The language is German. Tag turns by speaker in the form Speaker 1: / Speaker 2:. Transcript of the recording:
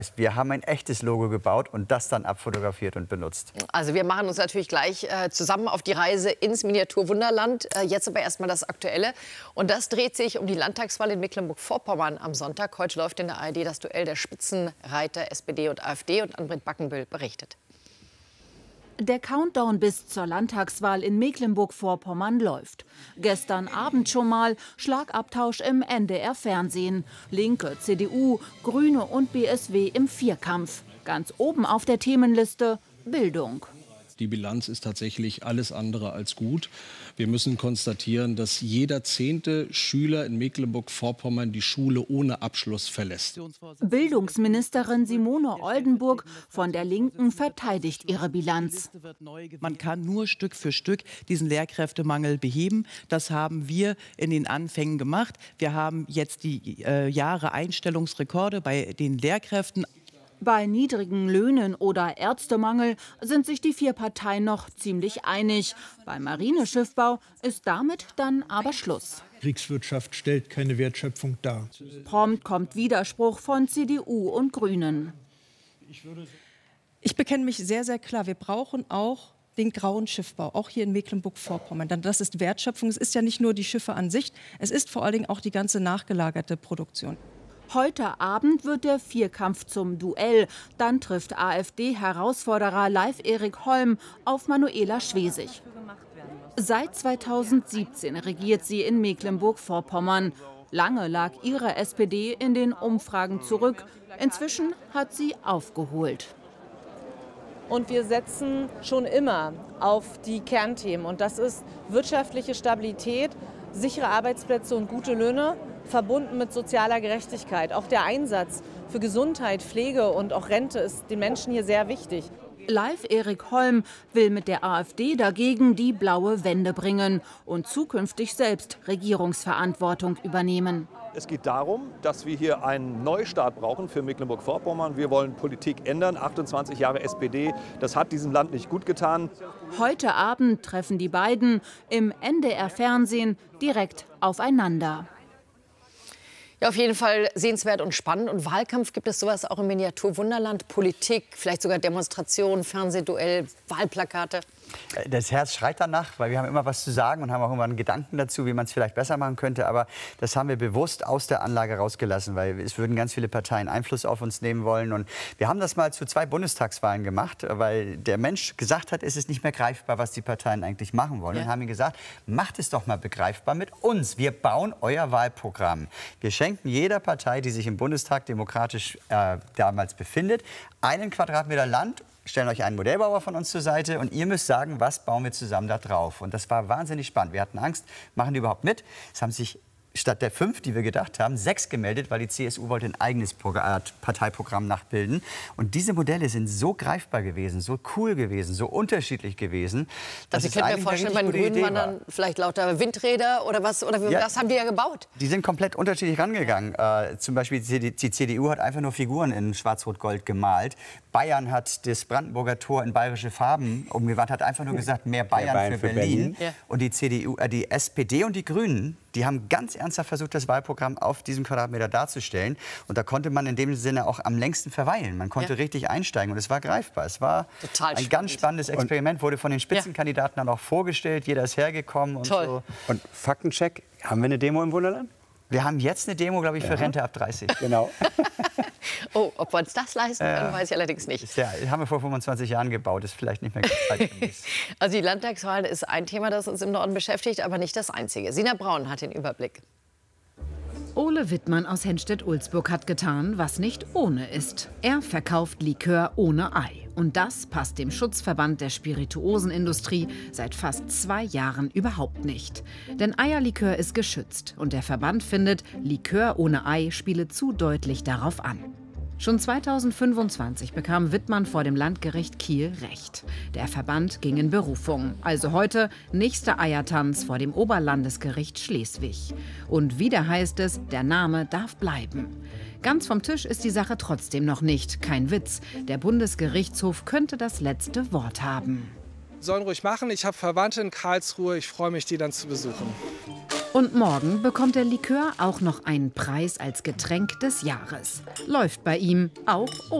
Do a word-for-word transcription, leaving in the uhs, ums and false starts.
Speaker 1: Wir haben ein echtes Logo gebaut und das dann abfotografiert und benutzt.
Speaker 2: Also wir machen uns natürlich gleich äh, zusammen auf die Reise ins Miniaturwunderland. Äh, jetzt aber erstmal das Aktuelle. Und das dreht sich um die Landtagswahl in Mecklenburg-Vorpommern am Sonntag. Heute läuft in der A R D das Duell der Spitzenreiter S P D und AfD. Und Ann-Britt Backenbüll berichtet.
Speaker 3: Der Countdown bis zur Landtagswahl in Mecklenburg-Vorpommern läuft. Gestern Abend schon mal Schlagabtausch im N D R-Fernsehen. Linke, C D U, Grüne und B S W im Vierkampf. Ganz oben auf der Themenliste Bildung.
Speaker 4: Die Bilanz ist tatsächlich alles andere als gut. Wir müssen konstatieren, dass jeder zehnte Schüler in Mecklenburg-Vorpommern die Schule ohne Abschluss verlässt.
Speaker 3: Bildungsministerin Simone Oldenburg von der Linken verteidigt ihre Bilanz.
Speaker 5: Man kann nur Stück für Stück diesen Lehrkräftemangel beheben. Das haben wir in den Anfängen gemacht. Wir haben jetzt die äh, Jahre Einstellungsrekorde bei den Lehrkräften.
Speaker 3: Bei niedrigen Löhnen oder Ärztemangel sind sich die vier Parteien noch ziemlich einig. Beim Marineschiffbau ist damit dann aber Schluss.
Speaker 6: Kriegswirtschaft stellt keine Wertschöpfung dar.
Speaker 3: Prompt kommt Widerspruch von C D U und Grünen.
Speaker 7: Ich bekenne mich sehr, sehr klar. Wir brauchen auch den grauen Schiffbau, auch hier in Mecklenburg-Vorpommern. Denn das ist Wertschöpfung. Es ist ja nicht nur die Schiffe an sich, es ist vor allen Dingen auch die ganze nachgelagerte Produktion.
Speaker 3: Heute Abend wird der Vierkampf zum Duell. Dann trifft AfD-Herausforderer Leif-Erik Holm auf Manuela Schwesig. Seit zweitausendsiebzehn regiert sie in Mecklenburg-Vorpommern. Lange lag ihre S P D in den Umfragen zurück. Inzwischen hat sie aufgeholt.
Speaker 8: Und wir setzen schon immer auf die Kernthemen. Und das ist wirtschaftliche Stabilität, sichere Arbeitsplätze und gute Löhne, verbunden mit sozialer Gerechtigkeit. Auch der Einsatz für Gesundheit, Pflege und auch Rente ist den Menschen hier sehr wichtig.
Speaker 3: Leif-Erik Holm will mit der AfD dagegen die blaue Wende bringen und zukünftig selbst Regierungsverantwortung übernehmen.
Speaker 9: Es geht darum, dass wir hier einen Neustart brauchen für Mecklenburg-Vorpommern. Wir wollen Politik ändern. achtundzwanzig Jahre S P D, das hat diesem Land nicht gut getan.
Speaker 3: Heute Abend treffen die beiden im N D R-Fernsehen direkt aufeinander.
Speaker 2: Ja, auf jeden Fall sehenswert und spannend. Und Wahlkampf gibt es sowas auch im Miniaturwunderland? Politik, vielleicht sogar Demonstrationen, Fernsehduell, Wahlplakate?
Speaker 1: Das Herz schreit danach, weil wir haben immer was zu sagen und haben auch immer einen Gedanken dazu, wie man es vielleicht besser machen könnte. Aber das haben wir bewusst aus der Anlage rausgelassen, weil es würden ganz viele Parteien Einfluss auf uns nehmen wollen. Und wir haben das mal zu zwei Bundestagswahlen gemacht, weil der Mensch gesagt hat, es ist nicht mehr greifbar, was die Parteien eigentlich machen wollen. Ja. Und haben ihm gesagt, macht es doch mal begreifbar mit uns. Wir bauen euer Wahlprogramm. Wir schenken jeder Partei, die sich im Bundestag demokratisch äh, damals befindet, einen Quadratmeter Land. Stellen euch einen Modellbauer von uns zur Seite und ihr müsst sagen, was bauen wir zusammen da drauf. Und das war wahnsinnig spannend. Wir hatten Angst, machen die überhaupt mit? Es haben sich statt der fünf, die wir gedacht haben, sechs gemeldet, weil die C S U wollte ein eigenes Parteiprogramm nachbilden. Und diese Modelle sind so greifbar gewesen, so cool gewesen, so unterschiedlich gewesen.
Speaker 2: Also ich könnte mir vorstellen, bei den Grünen waren dann vielleicht lauter Windräder oder was, oder
Speaker 1: ja,
Speaker 2: was haben die ja gebaut?
Speaker 1: Die sind komplett unterschiedlich rangegangen. Äh, zum Beispiel die, die C D U hat einfach nur Figuren in Schwarz-Rot-Gold gemalt. Bayern hat das Brandenburger Tor in bayerische Farben umgewandelt, hat einfach nur gesagt, mehr Bayern, mehr Bayern für, für Berlin. Berlin. Ja. Und die C D U, äh, die S P D und die Grünen, die haben ganz ernsthaft versucht, das Wahlprogramm auf diesem Quadratmeter darzustellen. Und da konnte man in dem Sinne auch am längsten verweilen. Man konnte ja. richtig einsteigen und es war greifbar. Es war Total ein spannend. ganz spannendes Experiment, wurde von den Spitzenkandidaten ja. dann auch vorgestellt. Jeder ist hergekommen und
Speaker 2: Toll.
Speaker 1: so.
Speaker 10: Und Faktencheck, haben wir eine Demo im Wunderland?
Speaker 1: Wir haben jetzt eine Demo, glaube ich, für ja. Rente ab dreißig.
Speaker 10: Genau.
Speaker 2: Oh, ob wir uns das leisten können, äh, weiß ich allerdings nicht.
Speaker 1: Ist ja, haben wir vor fünfundzwanzig Jahren gebaut, ist vielleicht nicht mehr ganz zeitgemäß.
Speaker 2: Also die Landtagswahl ist ein Thema, das uns im Norden beschäftigt, aber nicht das einzige. Sina Braun hat den Überblick.
Speaker 11: Ole Wittmann aus Henstedt-Ulzburg hat getan, was nicht ohne ist. Er verkauft Likör ohne Ei. Und das passt dem Schutzverband der Spirituosenindustrie seit fast zwei Jahren überhaupt nicht. Denn Eierlikör ist geschützt und der Verband findet, Likör ohne Ei spiele zu deutlich darauf an. Schon zweitausendfünfundzwanzig bekam Wittmann vor dem Landgericht Kiel Recht. Der Verband ging in Berufung. Also heute nächster Eiertanz vor dem Oberlandesgericht Schleswig. Und wieder heißt es, der Name darf bleiben. Ganz vom Tisch ist die Sache trotzdem noch nicht. Kein Witz. Der Bundesgerichtshof könnte das letzte Wort haben.
Speaker 12: Sollen ruhig machen. Ich habe Verwandte in Karlsruhe. Ich freue mich, die dann zu besuchen.
Speaker 11: Und morgen bekommt der Likör auch noch einen Preis als Getränk des Jahres. Läuft bei ihm auch ohne